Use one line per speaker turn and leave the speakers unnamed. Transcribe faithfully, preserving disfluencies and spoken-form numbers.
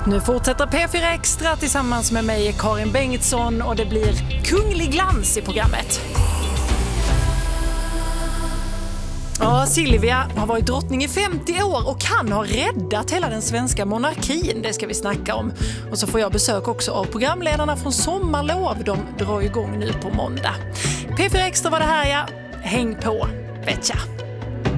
Nu fortsätter P fyra Extra tillsammans med mig, Karin Bengtsson, och det blir kunglig glans i programmet. Ja, Silvia har varit drottning i femtio år och kan ha räddat hela den svenska monarkin. Det ska vi snacka om. Och så får jag besök också av programledarna från Sommarlov. De drar igång nu på måndag. P fyra Extra var det här, ja. Häng på, vetja.